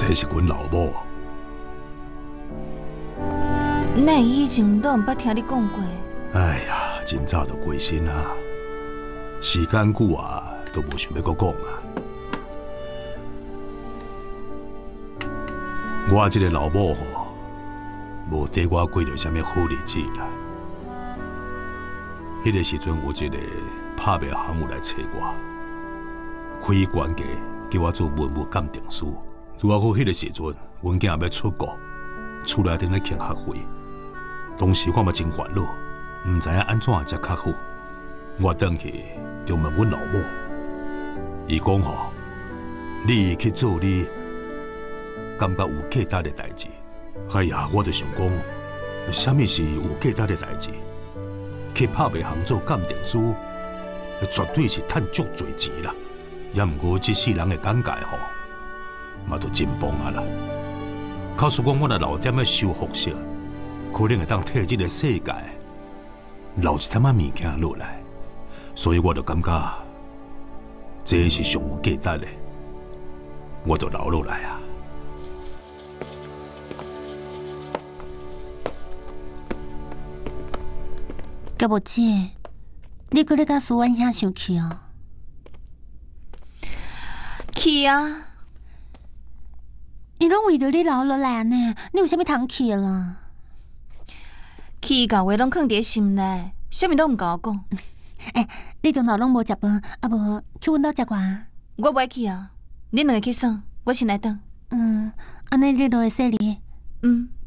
迄是阮老母。 那以前都毋捌听你讲过。 哎呀，真早就过身啊，时间久啊，都无想要搁讲啊。我这个老母吼，无缀我过着啥物好日子啦。迄个时阵有一个拍卖行有来找我，开悬价叫我做文物鉴定师。拄好迄个时阵，阮囝要出国，厝内正咧欠学费。当时我嘛真烦恼，唔知影安怎才较好。我转去就问阮老母，伊讲吼，你去做你感觉有价值的代志。哎呀，我就想讲，啥物是有价值的代志？去拍卖行做鉴定师，绝对是赚足侪钱啦。也毋过这世人的眼界吼，嘛都真崩啊啦。假使讲我若留点咧修复式，可能会当替这个世界留一点仔物件落来。所以我就感觉，这是上有价值的，我就留落来啊。 甲无姐，你搁咧甲苏婉兄生气哦？ 气啊！ 伊拢为着你留落来呢，你有啥物通气啦？ 气甲话拢藏伫心内，啥物都毋甲我讲。 你中昼拢无食饭，啊无去阮兜食饭？ 我袂去啊，恁两个去耍，我先来等。 安尼你就会说哩。